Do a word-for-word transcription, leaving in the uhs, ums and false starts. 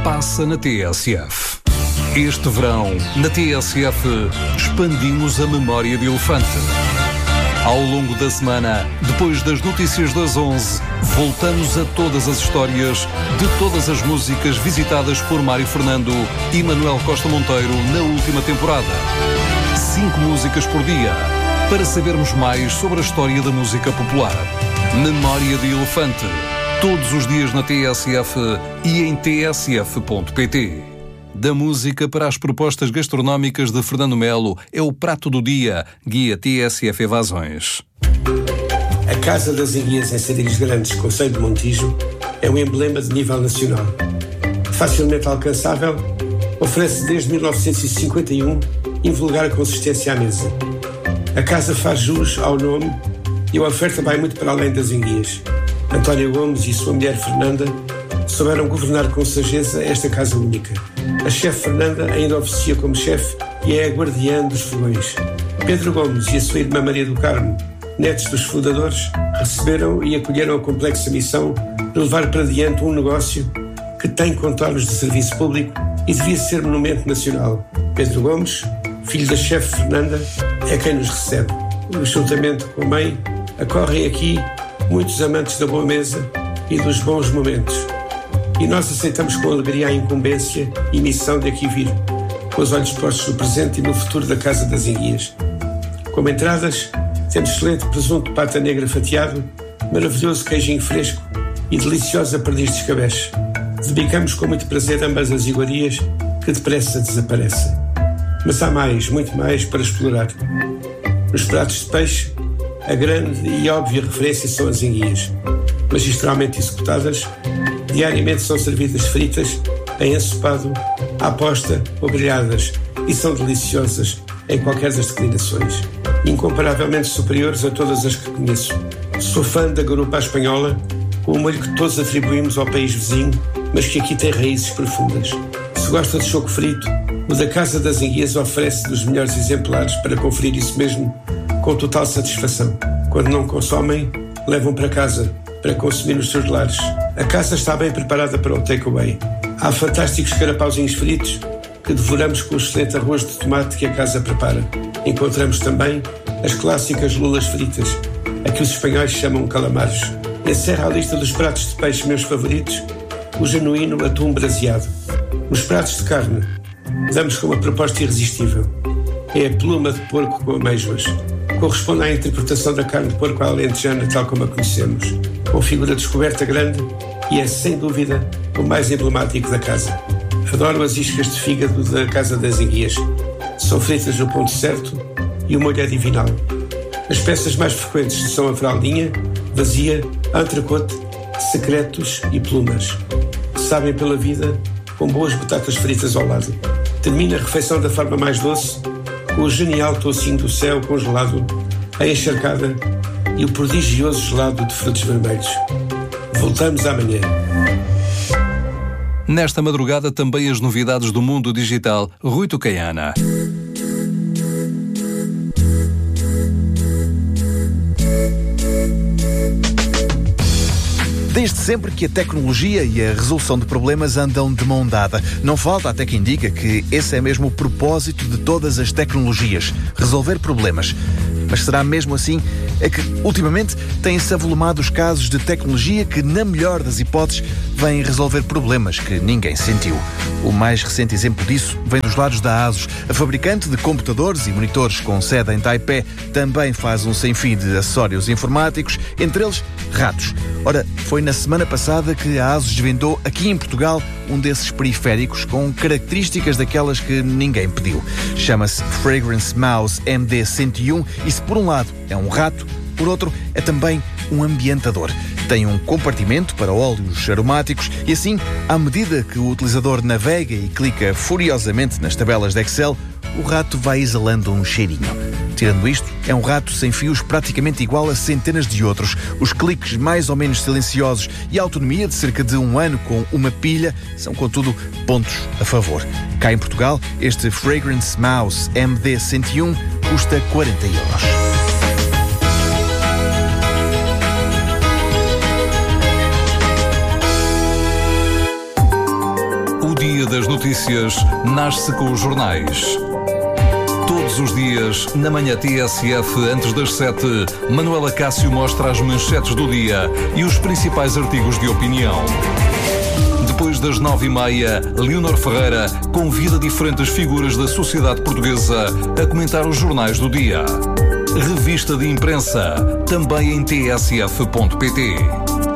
passa na T S F. Este verão, na T S F, expandimos a memória de elefante. Ao longo da semana, depois das notícias das onze, voltamos a todas as histórias de todas as músicas visitadas por Mário Fernando e Manuel Costa Monteiro na última temporada. Cinco músicas por dia, para sabermos mais sobre a história da música popular. Memória de Elefante, todos os dias na T S F e em t s f ponto p t. Da música para as propostas gastronómicas de Fernando Melo é o Prato do Dia, guia T S F Evasões. A Casa das Enguias em Sarilhos Grandes, concelho de Montijo, é um emblema de nível nacional. Facilmente alcançável, oferece desde mil novecentos e cinquenta e um invulgar consistência à mesa. A casa faz jus ao nome e a oferta vai muito para além das enguias. António Gomes e sua mulher Fernanda souberam governar com sageza esta casa única. A chefe Fernanda ainda oficia como chefe e é a guardiã dos fogões. Pedro Gomes e a sua irmã Maria do Carmo, netos dos fundadores, receberam e acolheram a complexa missão de levar para diante um negócio que tem contornos de serviço público e devia ser monumento nacional. Pedro Gomes, filho da chefe Fernanda, é quem nos recebe. Juntamente com a mãe, acorrem aqui muitos amantes da boa mesa e dos bons momentos. E nós aceitamos com alegria a incumbência e missão de aqui vir, com os olhos postos no presente e no futuro da Casa das Enguias. Como entradas, temos excelente presunto de pata negra fatiado, maravilhoso queijinho fresco e deliciosa perdiz de escabeche. Debicamos com muito prazer ambas as iguarias que depressa desaparecem. Mas há mais, muito mais para explorar. Nos pratos de peixe, a grande e óbvia referência são as enguias. Magistralmente executadas, diariamente são servidas fritas, em ensopado, à posta ou grelhadas e são deliciosas em qualquer das declinações. Incomparavelmente superiores a todas as que conheço. Sou fã da garupa à espanhola, com o molho que todos atribuímos ao país vizinho, mas que aqui tem raízes profundas. Se gosta de choco frito, o da Casa das Enguias oferece dos melhores exemplares para conferir isso mesmo com total satisfação. Quando não consomem, levam para casa para consumir nos seus lares. A casa está bem preparada para o takeaway. Há fantásticos carapauzinhos fritos que devoramos com o excelente arroz de tomate que a casa prepara. Encontramos também as clássicas lulas fritas, a que os espanhóis chamam calamares. Encerra a lista dos pratos de peixe meus favoritos o genuíno atum braseado. Nos pratos de carne, damos com uma proposta irresistível. É a pluma de porco com amêijoas. Corresponde à interpretação da carne de porco à alentejana tal como a conhecemos, com figura descoberta grande e é, sem dúvida, o mais emblemático da casa. Adoro as iscas de fígado da Casa das Enguias. São fritas no ponto certo e o molho é divinal. As peças mais frequentes são a fraldinha, vazia, entrecote, secretos e plumas. Sabem pela vida com boas batatas fritas ao lado. Termina a refeição da forma mais doce, com o genial toucinho do céu congelado, a encharcada e o prodigioso gelado de frutos vermelhos. Voltamos amanhã. Nesta madrugada também as novidades do mundo digital. Rui Tucaiana. Desde sempre que a tecnologia e a resolução de problemas andam de mão dada. Não falta até quem diga que esse é mesmo o propósito de todas as tecnologias, resolver problemas. Mas será mesmo assim? É que, ultimamente, têm-se avolumado os casos de tecnologia que, na melhor das hipóteses, vêm resolver problemas que ninguém sentiu. O mais recente exemplo disso vem dos lados da ASUS. A fabricante de computadores e monitores com sede em Taipei também faz um sem fim de acessórios informáticos, entre eles ratos. Ora, foi na semana passada que a ASUS vendou aqui em Portugal um desses periféricos com características daquelas que ninguém pediu. Chama-se Fragrance Mouse M D cento e um e se por um lado é um rato, por outro é também um ambientador. Tem um compartimento para óleos aromáticos e assim, à medida que o utilizador navega e clica furiosamente nas tabelas de Excel, o rato vai exalando um cheirinho. Tirando isto, é um rato sem fios praticamente igual a centenas de outros. Os cliques mais ou menos silenciosos e a autonomia de cerca de um ano com uma pilha são, contudo, pontos a favor. Cá em Portugal, este Fragrance Mouse M D cento e um custa quarenta euros. dia das notícias nasce com os jornais. Todos os dias, na manhã T S F, antes das sete, Manuela Cássio mostra as manchetes do dia e os principais artigos de opinião. Depois das nove e meia, Leonor Ferreira convida diferentes figuras da sociedade portuguesa a comentar os jornais do dia. Revista de imprensa, também em t s f ponto p t.